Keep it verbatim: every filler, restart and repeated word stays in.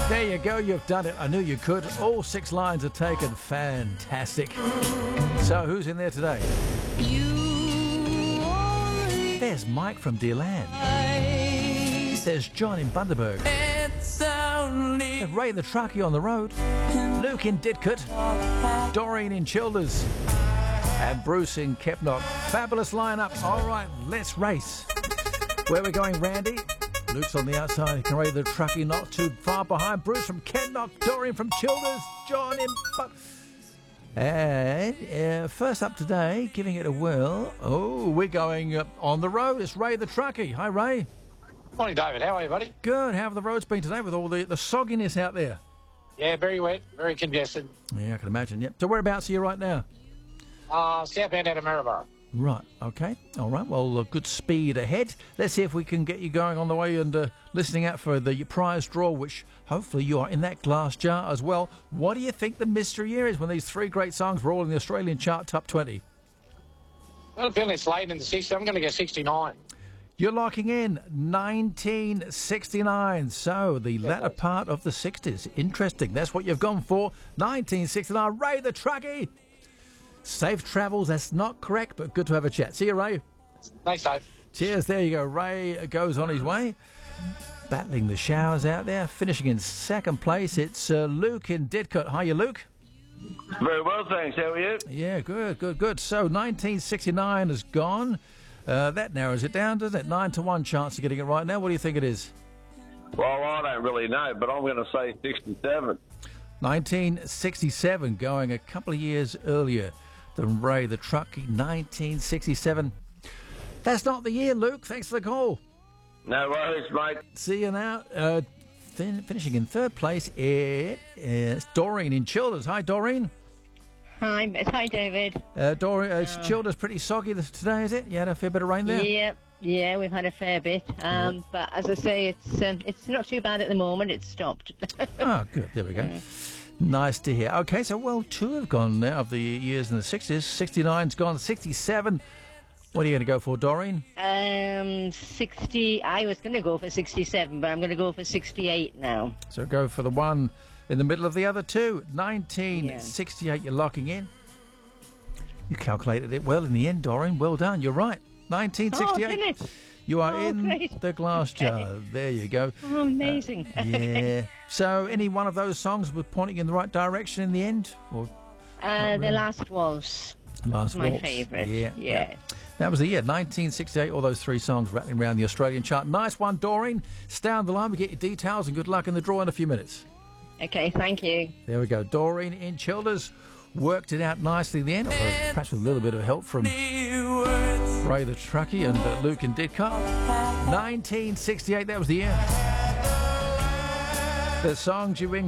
There you go, you've done it. I knew you could. All six lines are taken. Fantastic. So, who's in there today? You There's Mike from Deerland. There's John in Bundaberg. It's only There's Ray the Truckee on the road. Luke in Didcot. Doreen in Childers. And Bruce in Kepnock. Fabulous lineup. All right, let's race. Where are we going, Randy? Luke's on the outside. Can Ray the Truckee not too far behind. Bruce from Kepnock. Doreen from Childers. John in... But- and uh, first up today, giving it a whirl. Oh, we're going uh, on the road. It's Ray the Truckee. Hi, Ray. Morning, David. How are you, buddy? Good. How have the roads been today with all the, the sogginess out there? Yeah, very wet, very congested. Yeah, I can imagine. Yep. So whereabouts are you right now? Uh, southbound out of Maryborough. Right. Okay. All right. Well, uh, good speed ahead. Let's see if we can get you going on the way and uh, listening out for the prize draw, which hopefully you are in that glass jar as well. What do you think the mystery here is when these three great songs were all in the Australian chart top twenty? Well, I'm feeling it's late in the sixties. I'm going to go sixty-nine. You're locking in nineteen sixty-nine, so the latter part of the sixties. Interesting. That's what you've gone for. nineteen sixty-nine, Ray the Truckee. Safe travels, that's not correct, but good to have a chat. See you, Ray. Thanks, Dave. Cheers, there you go. Ray goes on his way. Battling the showers out there. Finishing in second place, it's uh, Luke in Didcot. Hiya, Luke. Very well, thanks. How are you? Yeah, good, good, good. So nineteen sixty-nine is gone. Uh, that narrows it down, doesn't it? Nine to one chance of getting it right now. What do you think it is? Well, I don't really know, but I'm going to say sixty-seven. nineteen sixty-seven, going a couple of years earlier than Ray the Truckee. nineteen sixty-seven. That's not the year, Luke. Thanks for the call. No worries, mate. See you now. Uh, fin- finishing in third place, it, it's Doreen in Childers. Hi, Doreen. Hi, Miss. Hi, David. Uh, Doreen, uh, Childers pretty soggy this, today, is it? You had a fair bit of rain there? Yeah, yeah, we've had a fair bit. Um, Yeah. But as I say, it's um, it's not too bad at the moment. It's stopped. Oh, good. There we go. Nice to hear. Okay, so, well, two have gone now of the years in the sixties. sixty-nine's gone. sixty-seven. What are you going to go for, Doreen? um, sixty. I was going to go for sixty-seven, but I'm going to go for sixty-eight now. So go for the one in the middle of the other two. nineteen sixty-eight, you're locking in. You calculated it well in the end, Doreen. Well done. You're right. nineteen sixty-eight. Oh, didn't it? You are Oh, in great. the glass jar. There you go. Oh, amazing. Yeah. So any one of those songs was pointing in the right direction in the end? Or uh, the last waltz. last My waltz? favourite. Yeah. Yeah. That was the year, nineteen sixty-eight, all those three songs rattling around the Australian chart. Nice one, Doreen. Stay on the line, we get your details, and good luck in the draw in a few minutes. Okay, thank you. There we go. Doreen in Childers worked it out nicely in the end, although perhaps with a little bit of help from Ray the Truckee and uh, Luke and Didcot. nineteen sixty-eight, that was the year. The songs you ring